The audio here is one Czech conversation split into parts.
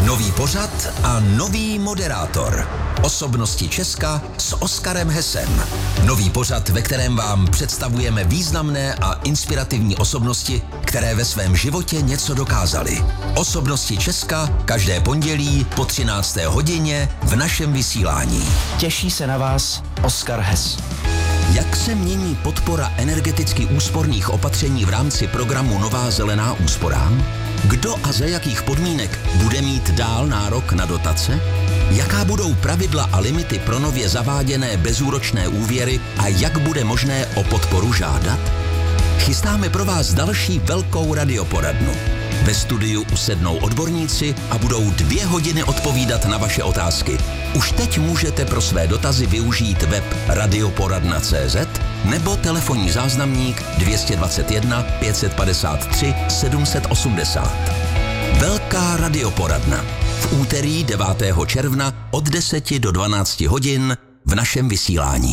Nový pořad a nový moderátor. Osobnosti Česka s Oskarem Hesem. Nový pořad, ve kterém vám představujeme významné a inspirativní osobnosti, které ve svém životě něco dokázaly. Osobnosti Česka každé pondělí po 13. hodině v našem vysílání. Těší se na vás Oskar Hes. Jak se mění podpora energeticky úsporných opatření v rámci programu Nová zelená úsporám? Kdo a za jakých podmínek bude mít dál nárok na dotace? Jaká budou pravidla a limity pro nově zaváděné bezúročné úvěry a jak bude možné o podporu žádat? Chystáme pro vás další velkou radioporadnu. Ve studiu usednou odborníci a budou 2 hodiny odpovídat na vaše otázky. Už teď můžete pro své dotazy využít web radioporadna.cz nebo telefonní záznamník 221 553 780. Velká radioporadna. V úterý 9. června od 10 do 12 hodin v našem vysílání.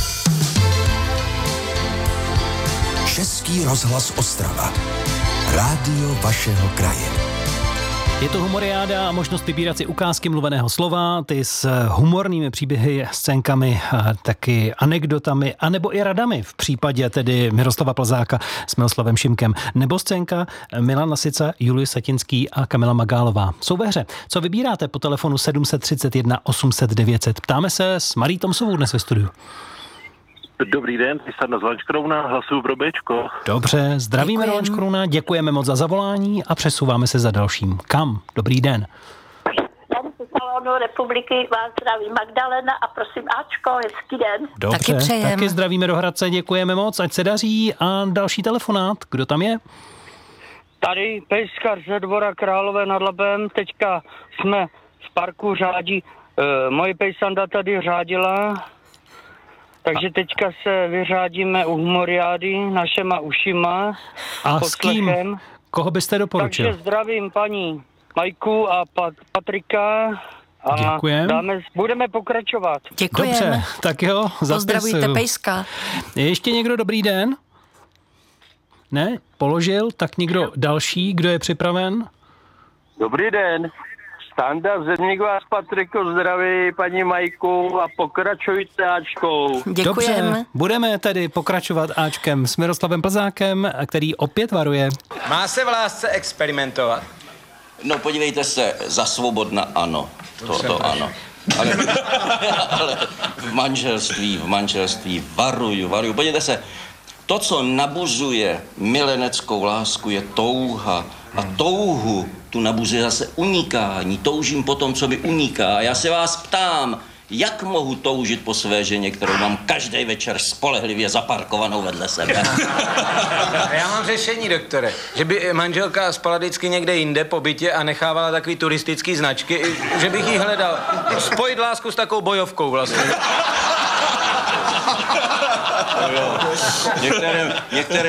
Český rozhlas Ostrava. Rádio vašeho kraje. Je to humoriáda a možnost vybírat si ukázky mluveného slova, ty s humornými příběhy, scénkami, taky anekdotami, anebo i radami v případě tedy Miroslava Plzáka s Miloslavem Šimkem, nebo scénka Milan Lasica, Julius Satinský a Kamila Magálová. Jsou ve hře. Co vybíráte po telefonu 731 800 900? Ptáme se s Marí Tomsovou dnes ve studiu. Dobrý den, Pisarna z Lanškrouna, hlasuju pro Bčko. Dobře, zdravíme do Lanškrouna, děkujeme moc za zavolání a přesouváme se za dalším. Kam? Dobrý den. Tady z Salonu Republiky vás zdraví Magdalena a prosím Ačko, hezký den. Dobře, taky zdravíme do Hradce, děkujeme moc, ať se daří. A další telefonát, kdo tam je? Tady pejskar ze Dvora Králové nad Labem, teďka jsme v parku řádí, moje pejsanda tady řádila. Takže teďka se vyřádíme u humoriády našema ušima. A s kým? Koho byste doporučil? Takže zdravím paní Majku a Patrika. A děkujem. Budeme pokračovat. Děkujeme. Dobře, tak jo, zapisuju. Pozdravujte pejska. Je ještě někdo dobrý den? Ne? Položil? Tak někdo další, kdo je připraven? Dobrý den. Standa Zedník vás, Patriko, zdraví paní Majku a pokračujte Ačkou. Děkujeme. Dobře, budeme tedy pokračovat Ačkem s Miroslavem Plzákem, který opět varuje. Má se v lásce experimentovat? No podívejte se, za svobodna ano, to ano. Ale v manželství varuju. Podívejte se, to, co nabuzuje mileneckou lásku, je touha. A touhu tu nabuzuje zase unikání. Toužím po tom, co mi uniká. A já se vás ptám, jak mohu toužit po své ženě, kterou mám každý večer spolehlivě zaparkovanou vedle sebe? Já mám řešení, doktore. Že by manželka spala vždycky někde jinde po bytě a nechávala takový turistický značky, že bych jí hledal. Spojit lásku s takovou bojovkou vlastně. Některé